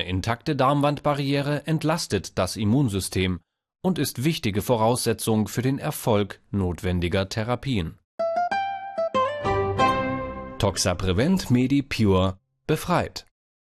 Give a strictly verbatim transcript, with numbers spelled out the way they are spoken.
intakte Darmwandbarriere entlastet das Immunsystem und ist wichtige Voraussetzung für den Erfolg notwendiger Therapien. Toxaprevent Medi Pure befreit.